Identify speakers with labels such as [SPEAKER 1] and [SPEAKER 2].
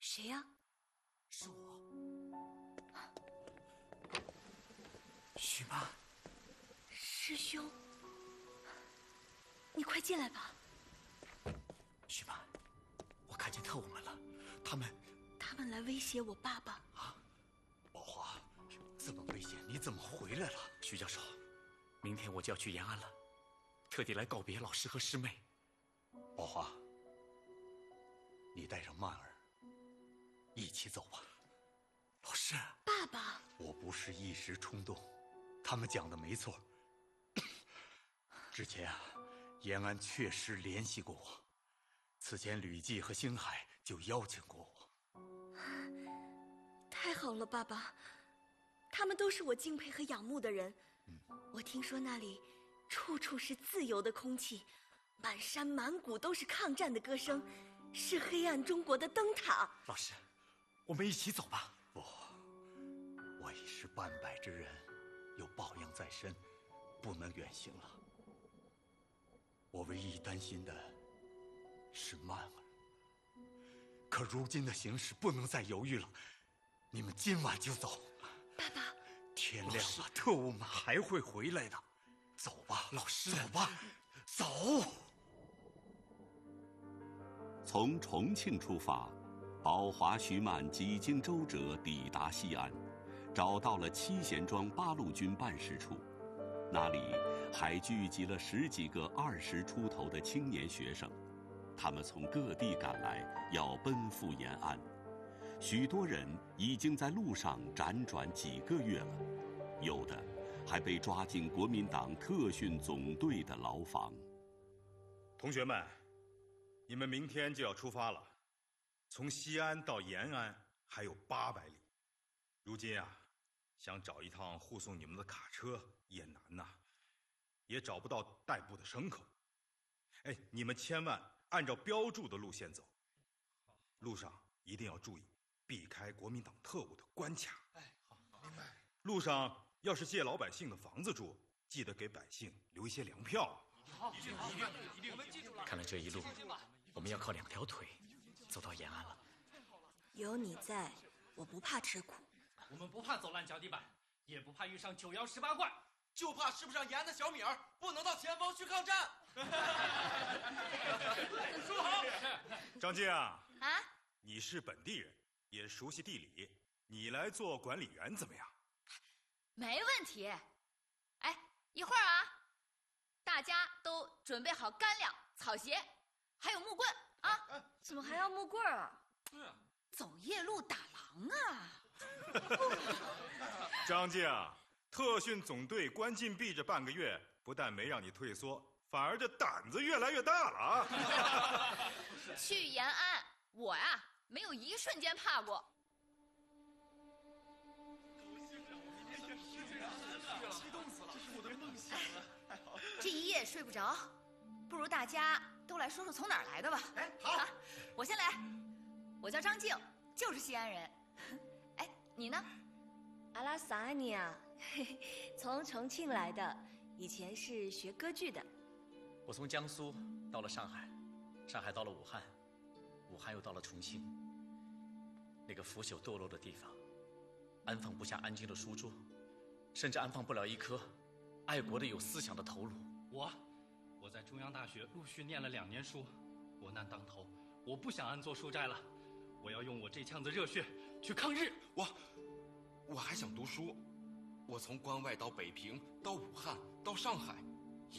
[SPEAKER 1] 谁呀？
[SPEAKER 2] 是我，许妈。
[SPEAKER 1] 师兄，你快进来吧。
[SPEAKER 2] 许妈，我看见特务们了，他们
[SPEAKER 1] 来威胁我爸爸。
[SPEAKER 2] 啊！宝华，这么危险，你怎么回来了？徐教授，明天我就要去延安了，特地来告别老师和师妹。宝华，你带上曼儿一起走吧。老师，
[SPEAKER 1] 爸爸，
[SPEAKER 2] 我不是一时冲动，他们讲的没错。之前延安确实联系过我，此前吕季和星海就邀请过我。
[SPEAKER 1] 太好了，爸爸，他们都是我敬佩和仰慕的人。我听说那里处处是自由的空气，满山满谷都是抗战的歌声，是黑暗中国的灯塔。
[SPEAKER 2] 老师，我们一起走吧。不，我已是半百之人，有抱恙在身，不能远行了。我唯一担心的是曼儿，可如今的形势不能再犹豫了，你们今晚就走。
[SPEAKER 1] 爸爸，
[SPEAKER 2] 天亮了，特务们还会回来的。走吧，老师，走吧，走。
[SPEAKER 3] 从重庆出发，宝华、徐曼几经周折抵达西安，找到了七贤庄八路军办事处。那里还聚集了10几个20出头的青年学生，他们从各地赶来，要奔赴延安。许多人已经在路上辗转几个月了，有的还被抓进国民党特训总队的牢房。
[SPEAKER 4] 同学们，你们明天就要出发了，从西安到延安还有800里。如今啊，想找一趟护送你们的卡车也难呐，也找不到代步的牲口。哎，你们千万按照标注的路线走，路上一定要注意避开国民党特务的关卡。
[SPEAKER 5] 哎，好，明白。
[SPEAKER 4] 路上要是借老百姓的房子住，记得给百姓留一些粮票。
[SPEAKER 5] 好，一定，我们记住了。
[SPEAKER 2] 看来这一路我们要靠2条腿走到延安了。
[SPEAKER 1] 有你在，我不怕吃苦。
[SPEAKER 5] 我们不怕走烂脚底板，也不怕遇上9摇18怪，
[SPEAKER 6] 就怕吃不上盐的小米儿，不能到前方去抗战。
[SPEAKER 5] 说好。
[SPEAKER 4] 张静啊，
[SPEAKER 7] 你是本地人，也熟悉地理，你来做管理员怎么样？
[SPEAKER 8] 没问题。哎，一会儿啊，大家都准备好干粮、草鞋，还有木棍啊！
[SPEAKER 1] 怎么还要木棍啊？
[SPEAKER 5] 对啊，
[SPEAKER 8] 走夜路打狼啊！
[SPEAKER 7] 张静，特训总队关禁闭这半个月，不但没让你退缩，反而这胆子越来越大了啊！
[SPEAKER 8] 去延安，我呀没有一瞬间怕过。
[SPEAKER 6] 激动死了，这是我的梦想啊！
[SPEAKER 8] 这一夜睡不着，不如大家都来说说从哪儿来的吧。
[SPEAKER 6] 哎，好，
[SPEAKER 8] 我先来。我叫张静，就是西安人。哎，你呢？
[SPEAKER 1] 阿拉萨安尼啊，从重庆来的，以前是学歌剧的。
[SPEAKER 2] 我从江苏到了上海，上海到了武汉，武汉又到了重庆。那个腐朽堕落的地方，安放不下安静的书桌，甚至安放不了一颗爱国的有思想的头颅。
[SPEAKER 5] 我在中央大学陆续念了2年书，国难当头，我不想安坐书斋了，我要用我这腔子热血去抗日。
[SPEAKER 6] 我还想读书，我从关外到北平，到武汉，到上海，